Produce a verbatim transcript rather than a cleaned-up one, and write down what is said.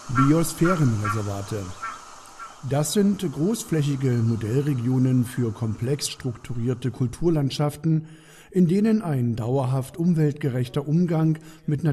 Biosphärenreservate. Das sind großflächige Modellregionen für komplex strukturierte Kulturlandschaften, in denen ein dauerhaft umweltgerechter Umgang mit